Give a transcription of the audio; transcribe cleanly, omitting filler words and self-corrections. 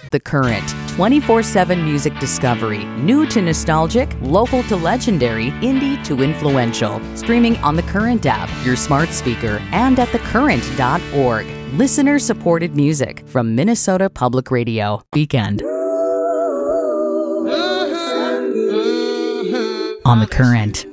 The Current, 24/7 music discovery, new to nostalgic, local to legendary, indie to influential. Streaming on the Current app, your smart speaker, and at thecurrent.org. Listener-supported music from Minnesota Public Radio. Weekend. On the Current.